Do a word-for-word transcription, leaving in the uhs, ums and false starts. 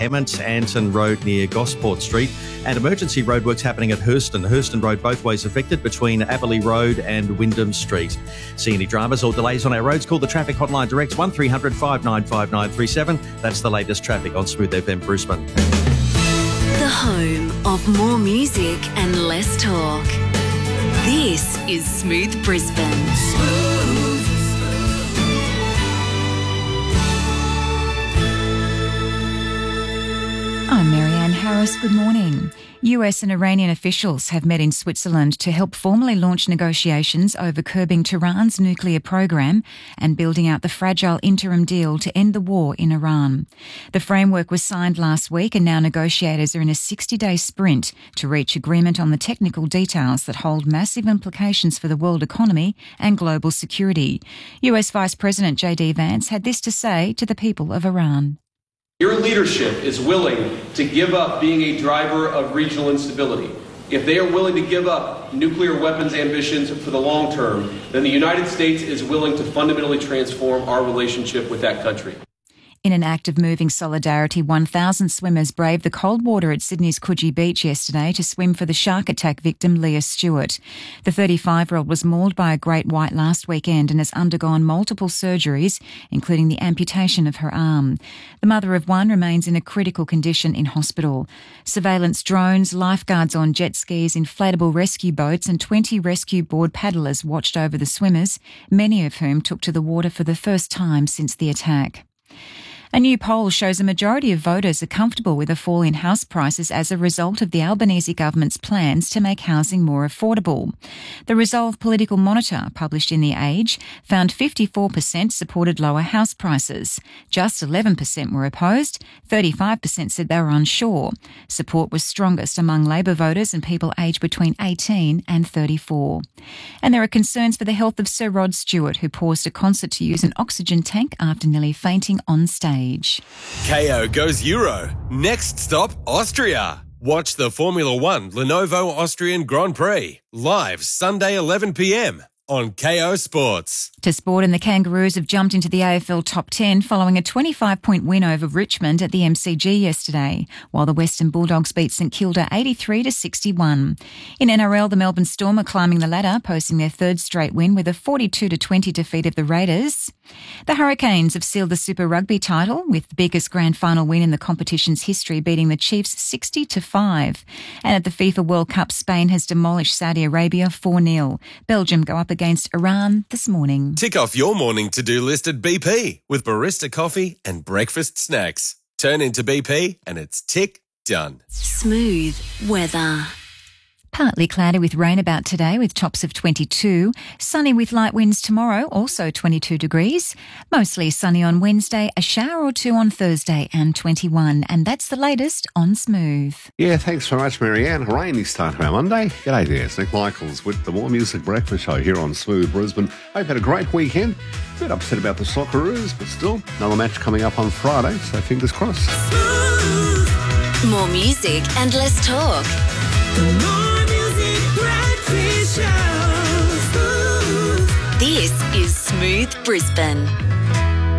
Emmett Anton Road near Gosport Street, and emergency roadworks happening at Hurston. Hurston Road both ways affected between Aberley Road and Wyndham Street. See any dramas or delays on our roads? Call the traffic hotline direct one three hundred five nine five nine three seven. That's the latest traffic on Smooth F M Brisbane. The home of more music and less talk. This is Smooth Brisbane. Smooth. I'm Marianne Harris. Good morning. U S and Iranian officials have met in Switzerland to help formally launch negotiations over curbing Tehran's nuclear program and building out the fragile interim deal to end the war in Iran. The framework was signed last week, and now negotiators are in a sixty-day sprint to reach agreement on the technical details that hold massive implications for the world economy and global security. U S Vice President J D Vance had this to say to the people of Iran. Your leadership is willing to give up being a driver of regional instability. If they are willing to give up nuclear weapons ambitions for the long term, then the United States is willing to fundamentally transform our relationship with that country. In an act of moving solidarity, one thousand swimmers braved the cold water at Sydney's Coogee Beach yesterday to swim for the shark attack victim Leah Stewart. The thirty-five-year-old was mauled by a great white last weekend and has undergone multiple surgeries, including the amputation of her arm. The mother of one remains in a critical condition in hospital. Surveillance drones, lifeguards on jet skis, inflatable rescue boats and twenty rescue board paddlers watched over the swimmers, many of whom took to the water for the first time since the attack. A new poll shows a majority of voters are comfortable with a fall in house prices as a result of the Albanese government's plans to make housing more affordable. The Resolve Political Monitor, published in The Age, found fifty-four percent supported lower house prices. Just eleven percent were opposed, thirty-five percent said they were unsure. Support was strongest among Labor voters and people aged between eighteen and thirty-four. And there are concerns for the health of Sir Rod Stewart, who paused a concert to use an oxygen tank after nearly fainting on stage. K O goes Euro. Next stop, Austria. Watch the Formula One Lenovo Austrian Grand Prix live Sunday eleven p m on K O Sports. To sport, and the Kangaroos have jumped into the A F L top ten following a twenty-five point win over Richmond at the M C G yesterday, while the Western Bulldogs beat St Kilda eighty-three to sixty-one. In N R L, the Melbourne Storm are climbing the ladder, posting their third straight win with a forty-two to twenty defeat of the Raiders. The Hurricanes have sealed the Super Rugby title with the biggest grand final win in the competition's history, beating the Chiefs sixty to five. And at the FIFA World Cup, Spain has demolished Saudi Arabia four nil. Belgium go up against Iran this morning. Tick off your morning to-do list at B P with barista coffee and breakfast snacks. Turn into B P and it's tick done. Smooth weather. Partly cloudy with rain about today with tops of twenty-two. Sunny with light winds tomorrow, also twenty-two degrees. Mostly sunny on Wednesday, a shower or two on Thursday and twenty-one. And that's the latest on Smooth. Yeah, thanks very much, Marianne. A rainy start to our Monday. G'day there, it's Nick Michaels with the More Music Breakfast Show here on Smooth Brisbane. Hope you had a great weekend. A bit upset about the Socceroos, but still, another match coming up on Friday, so fingers crossed. Smooth. More music and less talk. This is Smooth Brisbane.